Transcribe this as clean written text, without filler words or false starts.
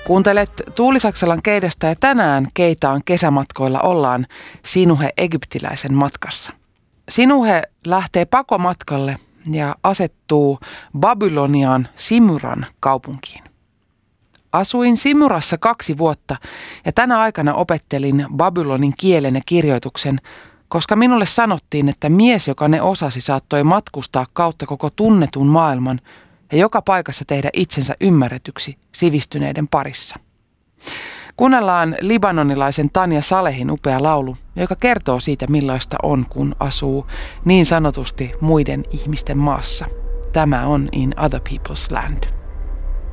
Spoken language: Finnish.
Kuuntelet Tuuli Saksalan Keidestä ja tänään Keitaan kesämatkoilla ollaan Sinuhe egyptiläisen matkassa. Sinuhe lähtee pakomatkalle ja asettuu Babyloniaan Simyran kaupunkiin. Asuin Simyrassa 2 vuotta ja tänä aikana opettelin babylonin kielen ja kirjoituksen, koska minulle sanottiin, että mies, joka ne osasi, saattoi matkustaa kautta koko tunnetun maailman ja joka paikassa tehdä itsensä ymmärretyksi sivistyneiden parissa. Kuunnellaan libanonilaisen Tanja Salehin upea laulu, joka kertoo siitä, millaista on, kun asuu niin sanotusti muiden ihmisten maassa. Tämä on In Other People's Land.